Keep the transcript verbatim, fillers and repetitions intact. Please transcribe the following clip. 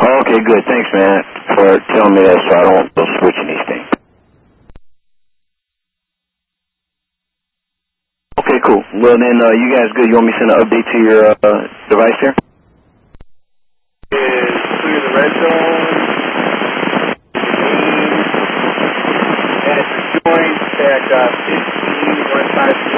Okay, good. Thanks, man, for telling me that so I don't go switching these things. Okay, cool. Well, then, uh, you guys good? You want me to send an update to your uh, device here? Is clear the red zone. And it's joined at uh, fifteen one five